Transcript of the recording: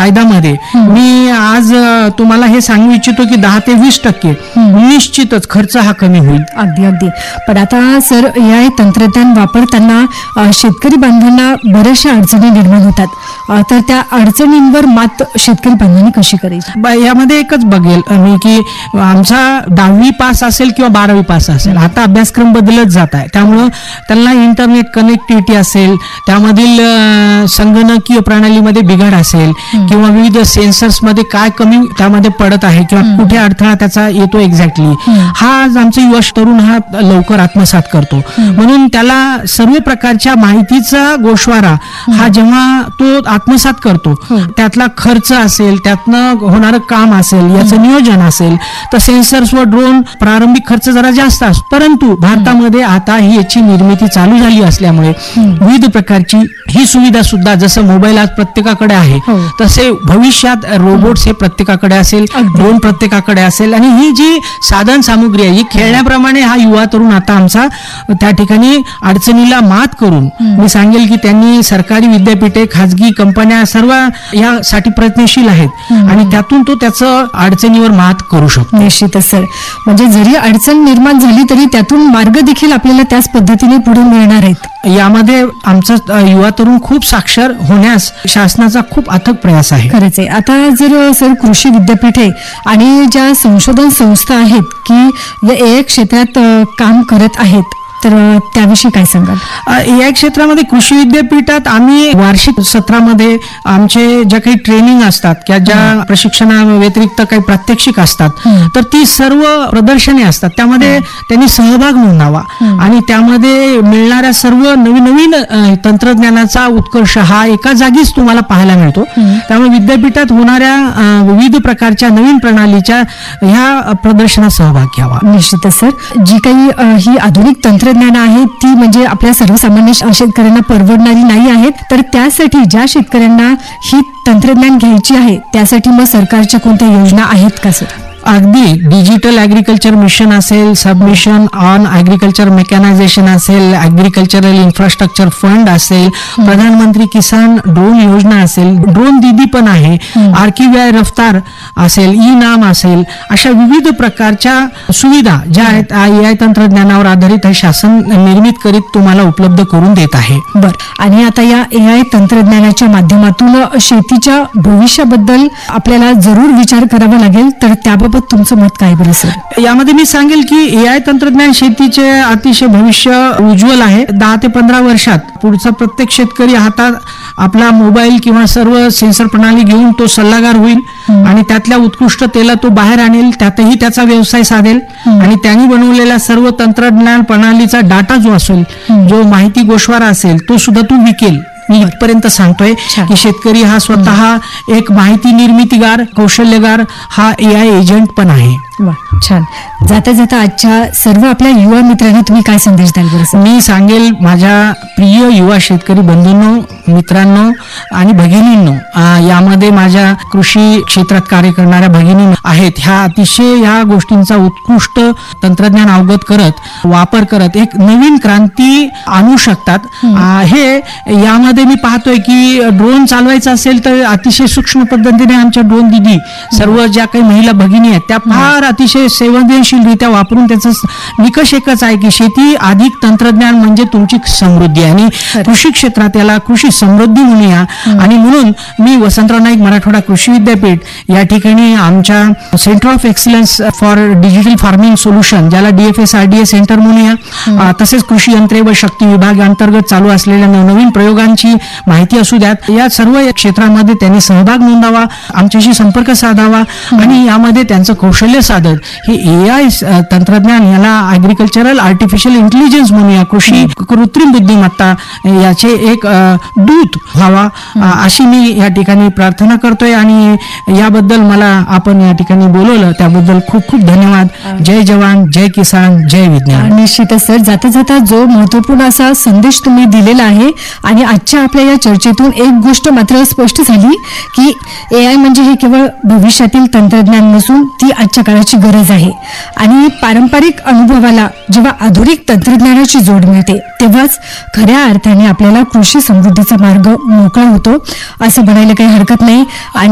फायद्यामध्ये मी आज तुम्हाला हे सांगू इच्छितो की 10 ते 20% निश्चितच खर्च हा कमी होईल. अगदी अगदी. पण आता सर, AI तंत्रज्ञान वापरताना शेतकरी बांधवांना बऱ्याचशा अडचणी निर्माण होतात, तर त्या अडचणींवर मात शेतकरी बांधवांनी कशी करायची? यामध्ये एकच बघेल मी की आमचा 10वी पास असेल किंवा 12वी पास असेल, आता अभ्यासक्रम बदलत जात आहे. त्यामुळं त्यांना इंटरनेट कनेक्टिव्हिटी असेल, त्यामधील संगणकीय प्रणालीमध्ये बिघाड असेल किंवा विविध सेन्सर्समध्ये काय कमी त्यामध्ये पडत आहे किंवा कुठे अडथळा त्याचा येतो एक्झॅक्टली, हा आज आमचा युवा तरुण हा लवकर आत्मसात करतो. म्हणून त्याला सर्व प्रकारच्या माहितीचा गोषवारा हा जेव्हा तो आत्मसात करतो, त्यातला खर्च असेल, त्यातनं होणारं काम असेल, याचं नियोजन असेल, तर सेन्सर्स व ड्रोन प्रारंभिक खर्च जरा जास्त असतो. परंतु भारतामध्ये आता ही याची निर्मिती चालू झाली असल्यामुळे विविध प्रकारची ही सुविधा सुद्धा, जसं मोबाईल आज प्रत्येकाकडे आहे, तसे भविष्यात रोबोट्स हे प्रत्येकाकडे असेल, ड्रोन प्रत्येकाकडे असेल. आणि ही जी साधन सामुग्री आहे, ही खेळण्याप्रमाणे हा युवा तरुण आता आमचा त्या ठिकाणी अडचणीला मात करून, मी सांगेल की त्यांनी सरकारी विद्यापीठे, खाजगी कंपन्या सर्व यासाठी प्रयत्नशील आहेत आणि त्यातून तो त्याचं अडचणीवर मात करू शकतो. निश्चितच सर, म्हणजे जरी अडचण निर्माण झाली तरी त्यातून मार्ग देखील आपल्याला त्याच पद्धतीने पुढे मिळणार आहेत. यामध्ये आमचा युवा तरुण खूप साक्षर होण्यास शासनाचा खूप अथक प्रयास आहे. खरंच आहे. आता जर सर कृषी विद्यापीठे आणि ज्या संशोधन संस्था आहेत की या AI क्षेत्रात काम करत आहेत, तर त्याविषयी काय सांगाल? AI क्षेत्रामध्ये कृषी विद्यापीठात आम्ही वार्षिक सत्रामध्ये आमचे ज्या काही ट्रेनिंग असतात किंवा ज्या प्रशिक्षणा व्यतिरिक्त काही प्रात्यक्षिक असतात, तर ती सर्व प्रदर्शने असतात, त्यामध्ये त्यांनी सहभाग नोंदवावा आणि त्यामध्ये मिळणाऱ्या सर्व नवीन तंत्रज्ञानाचा उत्कर्ष हा एका जागीच तुम्हाला पाहायला मिळतो. त्यामुळे विद्यापीठात होणाऱ्या विविध प्रकारच्या नवीन प्रणालीच्या ह्या प्रदर्शनात सहभाग घ्यावा. निश्चितच सर, जी काही ही आधुनिक तंत्रज्ञान आहे ती म्हणजे आपल्या सर्वसामान्य शेतकऱ्यांना परवडणारी नाही आहेत, तर त्यासाठी ज्या शेतकऱ्यांना ही तंत्रज्ञान घ्यायची आहे त्यासाठी मग सरकारच्या कोणत्या योजना आहेत का सर? अगदी डिजिटल ॲग्रिकल्चर मिशन असेल, सबमिशन ऑन ॲग्रिकल्चर मेकॅनायझेशन असेल, ॲग्रिकल्चरल इन्फ्रास्ट्रक्चर फंड असेल, प्रधानमंत्री किसान ड्रोन योजना असेल, ड्रोन दीदी पण आहे, आर्किव्याय रफ्तार असेल, ई नाम असेल, अशा विविध प्रकारच्या सुविधा ज्या आहेत AI तंत्रज्ञानावर आधारित हे शासन निर्मित करीत तुम्हाला उपलब्ध करून देत आहे. बर, आणि आता या AI तंत्रज्ञानाच्या माध्यमातून शेतीच्या भविष्याबद्दल आपल्याला जरूर विचार करावा लागेल, तर त्याबाबत तुमचं मत काय बरं सर? यामध्ये मी सांगेल की AI तंत्रज्ञान शेतीचे अतिशय भविष्य उज्ज्वल आहे. 10 ते 15 वर्षात पुढचा प्रत्येक शेतकरी हातात आपला मोबाईल किंवा सर्व सेन्सर प्रणाली घेऊन तो सल्लागार होईल आणि त्यातल्या उत्कृष्टतेला तो बाहेर आणेल, त्यातही त्याचा व्यवसाय साधेल आणि त्यांनी बनवलेल्या सर्व तंत्रज्ञान प्रणालीचा डाटा जो असेल, जो माहिती गोषवारा असेल, तो सुद्धा तो विकेल. मी इथपर्यंत सांगतोय की शेतकरी हा स्वतः एक माहिती निर्मितीगार, कौशल्यगार, हा AI एजंट पण आहे. छान. जाता जाता आजच्या सर्व आपल्या युवा मित्रांना तुम्ही काय संदेश द्याल बरं? मी सांगेल माझ्या प्रिय युवा शेतकरी बंधूंनो, मित्रांनो आणि भगिनींनो, यामध्ये माझ्या कृषी क्षेत्रात कार्य करणाऱ्या भगिनी आहेत, ह्या अतिशय ह्या गोष्टींचा उत्कृष्ट तंत्रज्ञान अवगत करत, वापर करत एक नवीन क्रांती आणू शकतात. हे यामध्ये मी पाहतोय की ड्रोन चालवायचा असेल तर अतिशय सूक्ष्म पद्धतीने आमच्या ड्रोन दिदी, सर्व ज्या काही महिला भगिनी आहेत त्या फार अतिशय संवेदनशीलरित्या वापरून त्याचा निकष एकच आहे की शेती अधिक तंत्रज्ञान म्हणजे तुमची समृद्धी, आणि कृषी क्षेत्रात याला कृषी समृद्धी म्हणूया. आणि म्हणून मी वसंतराव नाईक मराठवाडा कृषी विद्यापीठ या ठिकाणी आमच्या centre of excellence for digital farming solution, ज्याला DFSRDA सेंटर म्हणूया, तसेच कृषी यंत्रे व शक्ती विभाग अंतर्गत चालू असलेल्या नवनवीन प्रयोगांची माहिती असू द्यात, या सर्व क्षेत्रामध्ये त्यांनी सहभाग नोंदवावा, आमच्याशी संपर्क साधावा आणि यामध्ये त्यांचं कौशल्य साधत हे AI तंत्रज्ञान, याला ॲग्रिकल्चरल आर्टिफिशियल इंटेलिजन्स म्हणूया, कृषी कृत्रिम बुद्धिमत्ता याचे एक दूत व्हावा, अशी मी या ठिकाणी प्रार्थना करतोय. आणि याबद्दल मला आपण या ठिकाणी बोलवलं त्याबद्दल खूप खूप धन्यवाद. जय जवान, जय किसान, जय विज्ञान. निश्चितच सर, जाता जाता जो महत्वपूर्ण असा संदेश तुम्ही दिलेला आहे आणि आजच्या आपल्या या चर्चेतून एक गोष्ट मात्र स्पष्ट झाली की AI म्हणजे हे केवळ भविष्यातील तंत्रज्ञान नसून ती आजच्या काळाची गरज आहे. आणि पारंपरिक अनुभवाला जेव्हा आधुनिक तंत्रज्ञानाची जोड मिळते तेव्हाच खऱ्या अर्थाने आपल्याला कृषी समृद्धीचा मार्ग मोकळा होतो असं म्हणायला काही हरकत नाही. आणि